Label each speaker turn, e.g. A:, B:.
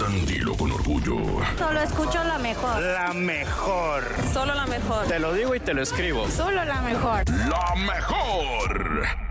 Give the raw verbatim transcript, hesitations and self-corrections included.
A: Dan, dilo con orgullo.
B: Solo escucho la mejor.
C: La mejor.
B: Solo la mejor.
C: Te lo digo y te lo escribo.
B: Solo la mejor.
A: La mejor.